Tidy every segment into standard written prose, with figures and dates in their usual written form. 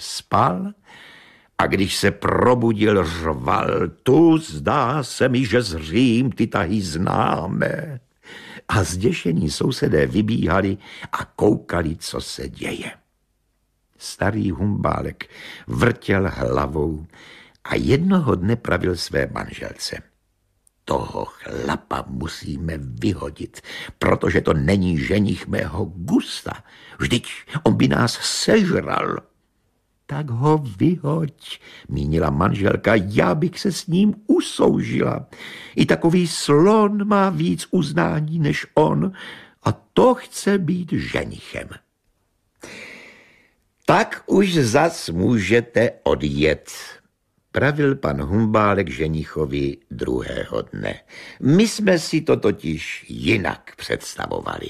spal a když se probudil, řval: tu zdá se mi, že zřím ty tahy známe. A zděšení sousedé vybíhali a koukali, co se děje. Starý Humbálek vrtěl hlavou a jednoho dne pravil své manželce: toho chlapa musíme vyhodit, protože to není ženich mého gusta. Vždyť on by nás sežral. Tak ho vyhoď, mínila manželka, já bych se s ním usoužila. I takový slon má víc uznání než on a to chce být ženichem. Tak už zas můžete odjet, pravil pan Humbálek ženichovi druhého dne. My jsme si to totiž jinak představovali.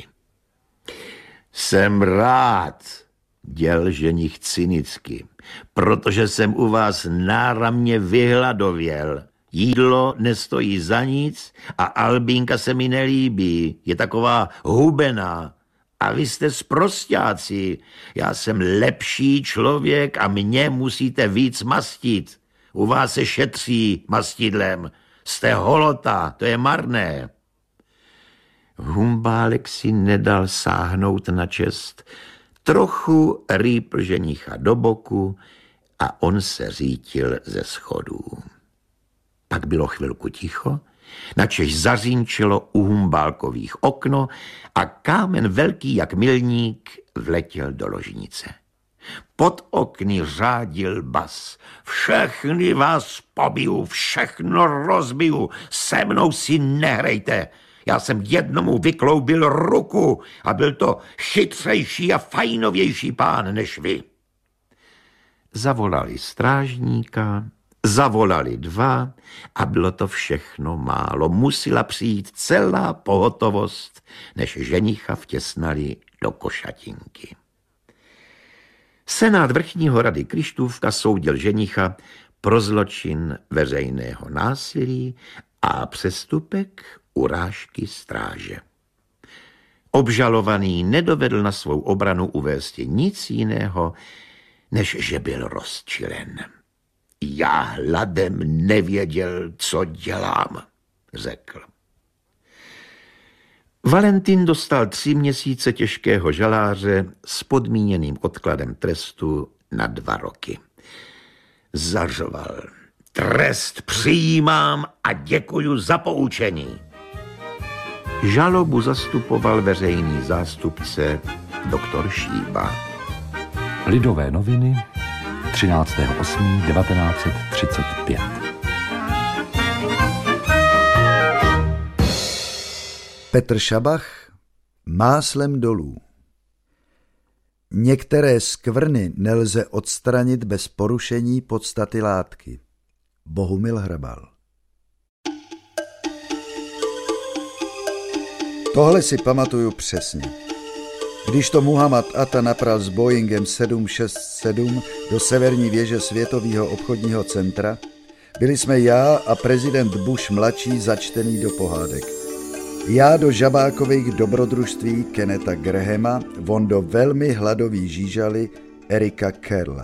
Jsem rád, děl ženich cynicky, protože jsem u vás náramně vyhladověl. Jídlo nestojí za nic a Albínka se mi nelíbí, je taková hubená. A vy jste sprosťáci, já jsem lepší člověk a mě musíte víc mastit. U vás se šetří mastidlem, jste holota, to je marné. Humbálek si nedal sáhnout na čest, trochu rýpl ženicha do boku a on se řítil ze schodů. Pak bylo chvilku ticho, načež zařínčilo u Humbálkových okno a kámen velký jak milník vletěl do ložnice. Pod okny řádil bas: všechny vás pobiju, všechno rozbiju, se mnou si nehrejte. Já jsem jednomu vykloubil ruku a byl to chytřejší a fajnovější pán než vy. Zavolali strážníka, zavolali dva a bylo to všechno málo. Musela přijít celá pohotovost, než ženicha vtěsnali do košatinky. Senát vrchního rady Krištůvka soudil ženicha pro zločin veřejného násilí a přestupek urážky stráže. Obžalovaný nedovedl na svou obranu uvést nic jiného, než že byl rozčilen. Já hladem nevěděl, co dělám, řekl. Valentin dostal 3 měsíce těžkého žaláře s podmíněným odkladem trestu na 2 roky. Zařval: trest přijímám a děkuju za poučení. Žalobu zastupoval veřejný zástupce doktor Šíba. Lidové noviny 13.8.1935. Petr Šabach, Máslem dolů. Některé skvrny nelze odstranit bez porušení podstaty látky. Bohumil Hrabal. Tohle si pamatuju přesně. Když to Muhammad Atta napral s Boeingem 767 do severní věže Světového obchodního centra, byli jsme já a prezident Bush mladší začtený do pohádek. Já do žabákových dobrodružství Kenneta Grahama, on do velmi hladový žížaly Erika Kerla.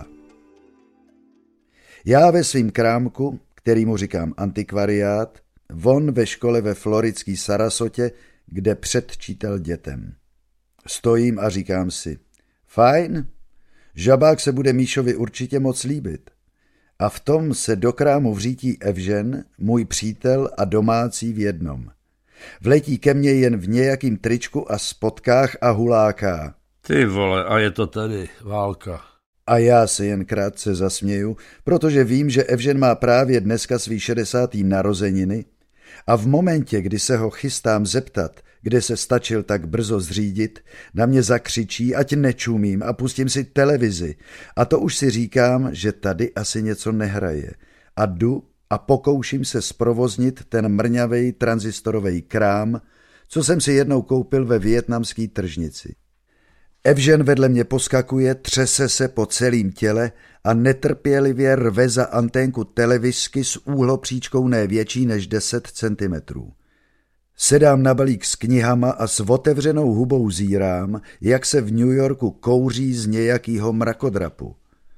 Já ve svým krámku, kterýmu říkám antikvariát, on ve škole ve floridský Sarasotě, kde předčítal dětem. Stojím a říkám si: fajn, žabák se bude Míšovi určitě moc líbit. A v tom se do krámu vřítí Evžen, můj přítel a domácí v jednom. Vletí ke mně jen v nějakým tričku a spotkách a huláká: ty vole, a je to tady válka. A já se jen krátce zasměju, protože vím, že Evžen má právě dneska svý 60. narozeniny a v momentě, kdy se ho chystám zeptat, kde se stačil tak brzo zřídit, na mě zakřičí, ať nečumím a pustím si televizi. A to už si říkám, že tady asi něco nehraje. A jdu a pokouším se zprovoznit ten mrňavej tranzistorovej krám, co jsem si jednou koupil ve vietnamský tržnici. Evžen vedle mě poskakuje, třese se po celém těle a netrpělivě rve za anténku televizky s úhlopříčkou ne větší než 10 centimetrů. Sedám na balík s knihama a s otevřenou hubou zírám, jak se v New Yorku kouří z nějakýho mrakodrapu.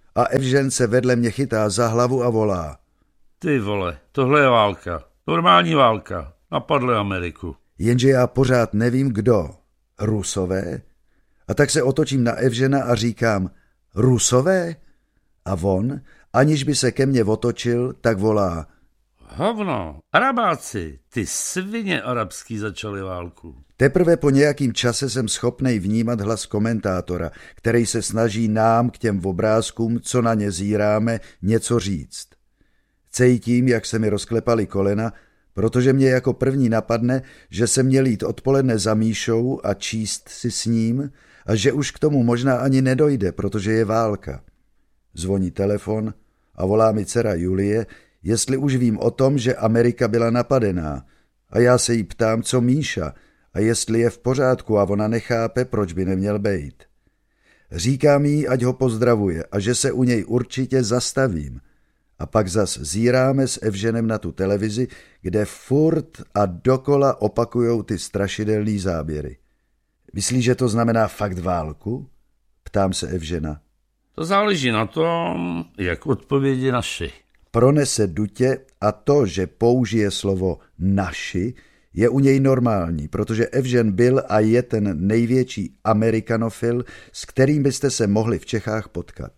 A Evžen se vedle mě chytá za hlavu a volá. Ty vole, tohle je válka. Normální válka. Napadli Ameriku. Jenže já pořád nevím, kdo. Rusové? A tak se otočím na Evžena a říkám, Rusové? A on, aniž by se ke mně otočil, tak volá. Hovno, Arabáci, ty svině arabský začali válku. Teprve po nějakým čase jsem schopnej vnímat hlas komentátora, který se snaží nám k těm obrázkům, co na ně zíráme, něco říct. Cítím, jak se mi rozklepaly kolena, protože mě jako první napadne, že jsem měl jít odpoledne za Míšou a číst si s ním a že už k tomu možná ani nedojde, protože je válka. Zvoní telefon a volá mi dcera Julie, jestli už vím o tom, že Amerika byla napadená. A já se jí ptám, co Míša, a jestli je v pořádku, a ona nechápe, proč by neměl bejt. Říkám jí, ať ho pozdravuje a že se u něj určitě zastavím. A pak zas zíráme s Evženem na tu televizi, kde furt a dokola opakujou ty strašidelný záběry. Myslíš, že to znamená fakt válku? Ptám se Evžena. To záleží na tom, jak odpovědi naši. Pronese dutě a to, že použije slovo naši, je u něj normální, protože Evžen byl a je ten největší amerikanofil, s kterým byste se mohli v Čechách potkat.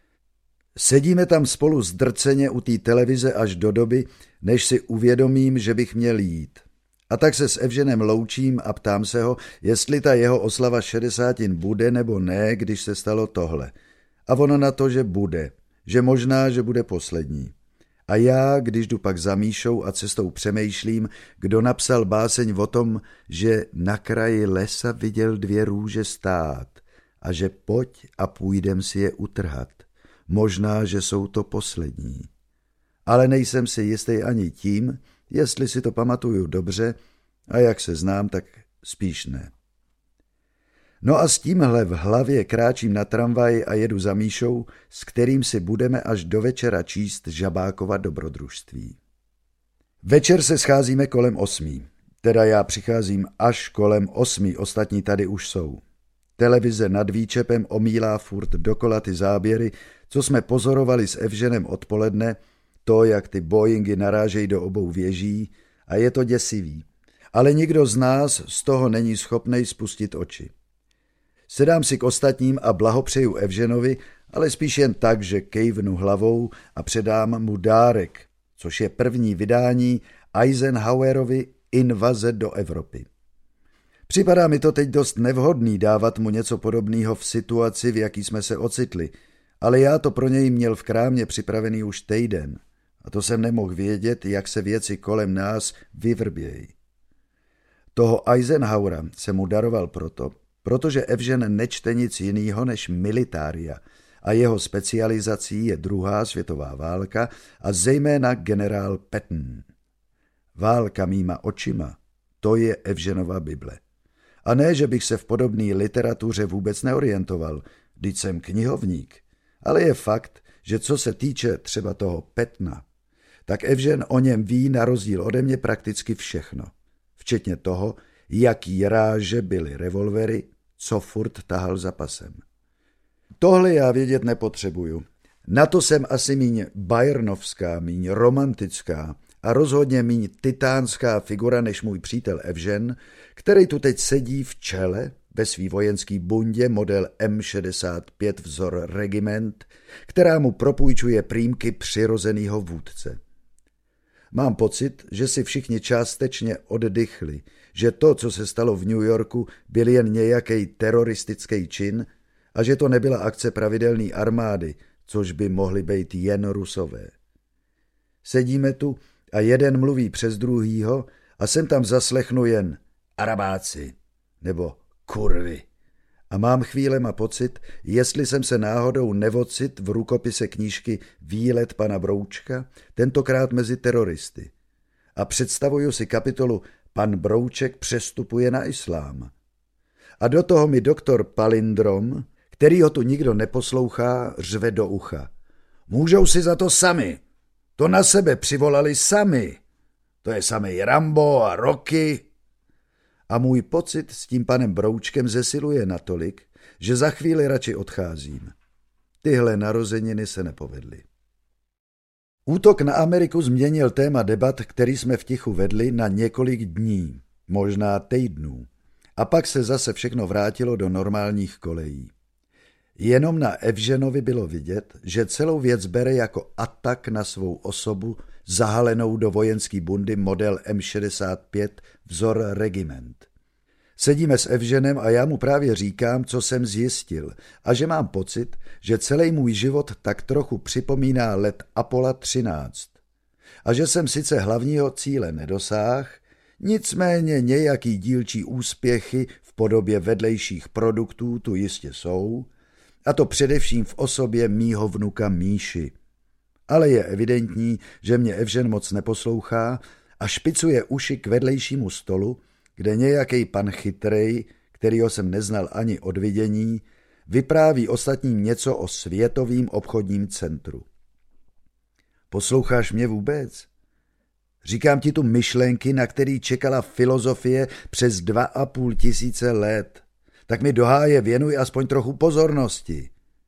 Sedíme tam spolu zdrceně u té televize až do doby, než si uvědomím, že bych měl jít. A tak se s Evženem loučím a ptám se ho, jestli ta jeho oslava 60 bude nebo ne, když se stalo tohle. A ono na to, že bude, že možná, že bude poslední. A já, když jdu pak za Míšou a cestou přemýšlím, kdo napsal báseň o tom, že na kraji lesa viděl 2 růže stát a že pojď a půjdem si je utrhat. Možná, že jsou to poslední. Ale nejsem si jistý ani tím, jestli si to pamatuju dobře, a jak se znám, tak spíš ne. No a s tímhle v hlavě kráčím na tramvaj a jedu za Míšou, s kterým si budeme až do večera číst Žabákova dobrodružství. Večer se scházíme kolem 8. Teda já přicházím až kolem 8, ostatní tady už jsou. Televize nad výčepem omílá furt dokola ty záběry, co jsme pozorovali s Evženem odpoledne, to, jak ty Boeingy narážejí do obou věží, a je to děsivý. Ale nikdo z nás z toho není schopnej spustit oči. Sedám si k ostatním a blahopřeju Evženovi, ale spíš jen tak, že kejvnu hlavou a předám mu dárek, což je první vydání Eisenhowerovy Invaze do Evropy. Připadá mi to teď dost nevhodný dávat mu něco podobného v situaci, v jaký jsme se ocitli, ale já to pro něj měl v krámě připravený už týden a to jsem nemohl vědět, jak se věci kolem nás vyvrbějí. Toho Eisenhowera jsem mu daroval protože Evžen nečte nic jinýho než militária a jeho specializací je 2. světová válka a zejména generál Patton. Válka mýma očima, to je Evženova Bible. A ne, že bych se v podobné literatuře vůbec neorientoval, vždyť jsem knihovník, ale je fakt, že co se týče třeba toho Pattona, tak Evžen o něm ví na rozdíl ode mě prakticky všechno, včetně toho, jaký ráže byly revolvery, co furt tahal za pasem. Tohle já vědět nepotřebuju. Na to jsem asi míň bayernovská, míň romantická a rozhodně míň titánská figura než můj přítel Evžen, který tu teď sedí v čele ve svý vojenský bundě model M65 vzor regiment, která mu propůjčuje prýmky přirozenýho vůdce. Mám pocit, že si všichni částečně oddychli, že to, co se stalo v New Yorku, byl jen nějaký teroristický čin a že to nebyla akce pravidelné armády, což by mohli být jen Rusové. Sedíme tu a jeden mluví přes druhýho a sem tam zaslechnu jen Arabáci nebo kurvy. A mám chvílema pocit, jestli jsem se náhodou nevocit v rukopise knížky Výlet pana Broučka, tentokrát mezi teroristy. A představuju si kapitolu Pan Brouček přestupuje na islám. A do toho mi doktor Palindrom, který ho tu nikdo neposlouchá, řve do ucha. Můžou si za to sami. To na sebe přivolali sami. To je samej Rambo a Rocky. A můj pocit s tím panem Broučkem zesiluje natolik, že za chvíli radši odcházím. Tyhle narozeniny se nepovedly. Útok na Ameriku změnil téma debat, který jsme v tichu vedli, na několik dní, možná týdnů. A pak se zase všechno vrátilo do normálních kolejí. Jenom na Evženovi bylo vidět, že celou věc bere jako atak na svou osobu zahalenou do vojenský bundy model M65 vzor regiment. Sedíme s Evženem a já mu právě říkám, co jsem zjistil a že mám pocit, že celý můj život tak trochu připomíná let Apollo 13. A že jsem sice hlavního cíle nedosáhl, nicméně nějaký dílčí úspěchy v podobě vedlejších produktů tu jistě jsou, a to především v osobě mýho vnuka Míši. Ale je evidentní, že mě Evžen moc neposlouchá a špicuje uši k vedlejšímu stolu, kde nějaký pan chytrej, kterýho jsem neznal ani od vidění, vypráví ostatním něco o světovým obchodním centru. Posloucháš mě vůbec? Říkám ti tu myšlenky, na který čekala filozofie přes 2,5 tisíce let. Tak mi do háje věnuj aspoň trochu pozornosti.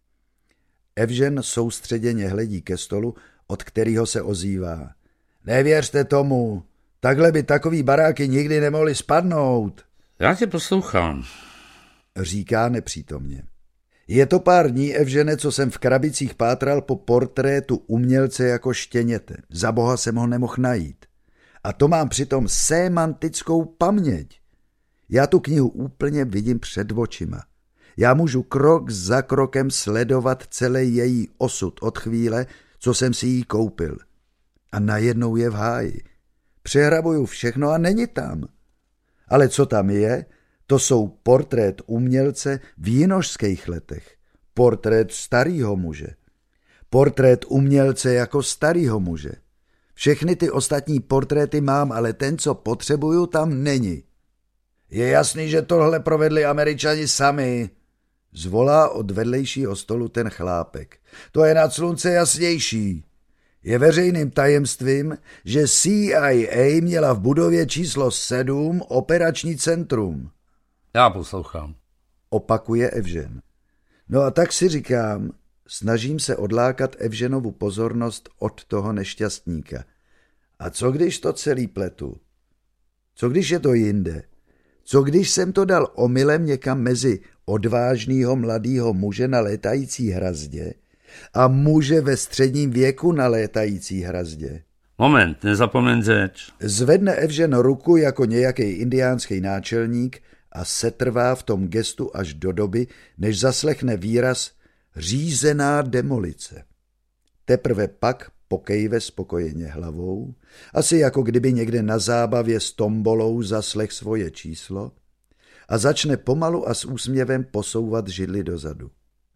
Evžen soustředěně hledí ke stolu, od kterého se ozývá. Nevěřte tomu, takhle by takový baráky nikdy nemohly spadnout. Já tě poslouchám, říká nepřítomně. Je to pár dní, Evžene, co jsem v krabicích pátral po portrétu umělce jako štěněte. Za boha jsem ho nemohl najít. A to mám přitom sémantickou paměť. Já tu knihu úplně vidím před očima. Já můžu krok za krokem sledovat celý její osud od chvíle, co jsem si ji koupil. A najednou je v háji. Přehrabuju všechno a není tam. Ale co tam je, to jsou portrét umělce v jinožských letech, portrét starýho muže, portrét umělce jako starýho muže. Všechny ty ostatní portréty mám, ale ten, co potřebuju, tam není. Je jasný, že tohle provedli Američani sami, zvolá od vedlejšího stolu ten chlápek. To je nad slunce jasnější. Je veřejným tajemstvím, že CIA měla v budově číslo 7 operační centrum. já poslouchám. Opakuje Evžen. No a tak si říkám, snažím se odlákat Evženovu pozornost od toho nešťastníka. A co když to celý pletu? Co když je to jinde? Co když jsem to dal omylem někam mezi odvážnýho mladýho muže na létající hrazdě a muže ve středním věku na létající hrazdě? Moment, nezapomeň řeč. Zvedne Evžen ruku jako nějaký indiánský náčelník a setrvá v tom gestu až do doby, než zaslechne výraz řízená demolice. Teprve pak pokejve spokojeně hlavou, asi jako kdyby někde na zábavě s tombolou zaslech svoje číslo a začne pomalu a s úsměvem posouvat židli dozadu.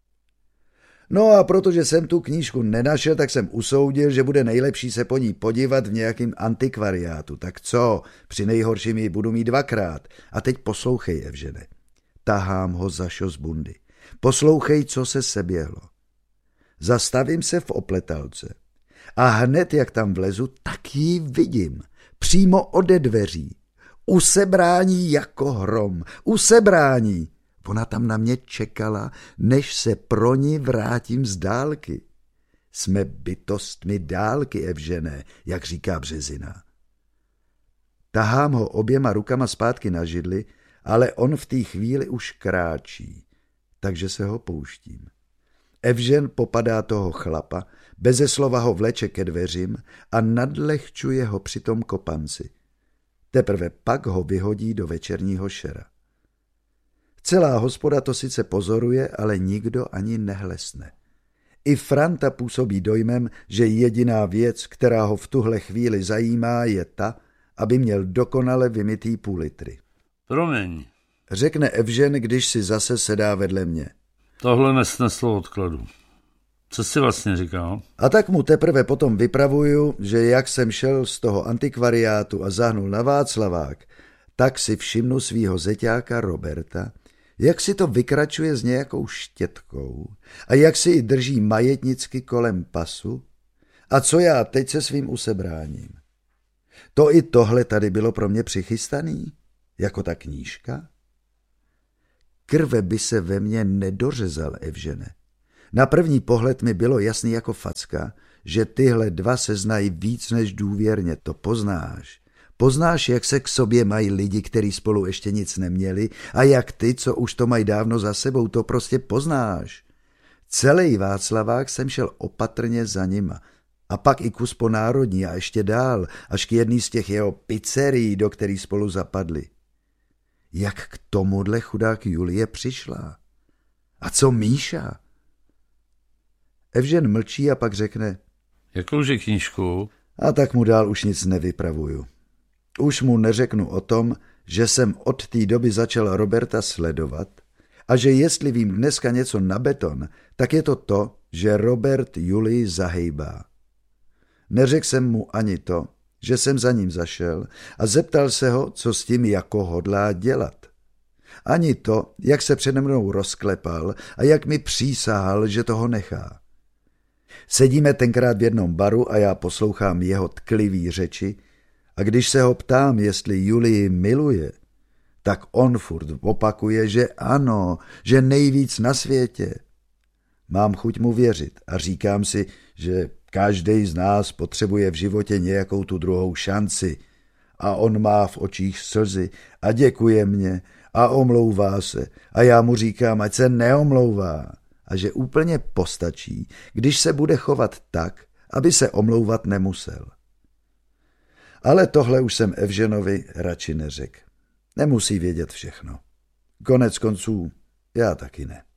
No a protože jsem tu knížku nenašel, tak jsem usoudil, že bude nejlepší se po ní podívat v nějakým antikvariátu. Tak co, při nejhorším ji budu mít 2krát. A teď poslouchej, Evžene. Tahám ho za šos bundy. Poslouchej, co se seběhlo. Zastavím se v opletalce. A hned, jak tam vlezu, tak ji vidím. Přímo ode dveří. Usebrání jako hrom. Usebrání. Ona tam na mě čekala, než se pro ní vrátím z dálky. Jsme bytostmi dálky, Evžené, jak říká Březina. Tahám ho oběma rukama zpátky na židli, ale on v té chvíli už kráčí, takže se ho pouštím. Evžen popadá toho chlapa, beze slova ho vleče ke dveřím a nadlehčuje ho při tom kopanci. Teprve pak ho vyhodí do večerního šera. Celá hospoda to sice pozoruje, ale nikdo ani nehlesne. I Franta působí dojmem, že jediná věc, která ho v tuhle chvíli zajímá, je ta, aby měl dokonale vymytý půl litry. Promiň. Řekne Evžen, když si zase sedá vedle mě. Tohle nesneslo odkladu. Co jsi vlastně říkal? A tak mu teprve potom vypravuju, že jak jsem šel z toho antikvariátu a zahnul na Václavák, tak si všimnu svýho zeťáka Roberta, jak si to vykračuje s nějakou štětkou a jak si ji drží majetnicky kolem pasu a co já teď se svým usebráním. To i tohle tady bylo pro mě přichystaný, jako ta knížka. Krve by se ve mně nedořezal, Evžene. Na první pohled mi bylo jasný jako facka, že tyhle dva se znají víc než důvěrně, to poznáš. Poznáš, jak se k sobě mají lidi, kteří spolu ještě nic neměli, a jak ty, co už to mají dávno za sebou, to prostě poznáš. Celý Václavák jsem šel opatrně za nima. A pak i kus po Národní a ještě dál, až k jedný z těch jeho pizzerií, do který spolu zapadli. Jak k tomuhle chudák Julie přišla? A co Míša? Evžen mlčí a pak řekne: Jakouže knížku? A tak mu dál už nic nevypravuju. Už mu neřeknu o tom, že jsem od té doby začal Roberta sledovat a že jestli vím dneska něco na beton, tak je to, že Robert Julii zahejbá. Neřekl jsem mu ani to, že jsem za ním zašel a zeptal se ho, co s tím jako hodlá dělat. Ani to, jak se přede mnou rozklepal a jak mi přísahal, že toho nechá. Sedíme tenkrát v jednom baru a já poslouchám jeho tklivý řeči a když se ho ptám, jestli Julii miluje, tak on furt opakuje, že ano, že nejvíc na světě. Mám chuť mu věřit a říkám si, že každý z nás potřebuje v životě nějakou tu druhou šanci a on má v očích slzy a děkuje mě a omlouvá se a já mu říkám, ať se neomlouvá a že úplně postačí, když se bude chovat tak, aby se omlouvat nemusel. Ale tohle už jsem Evženovi radši neřekl. Nemusí vědět všechno. Konec konců, já taky ne.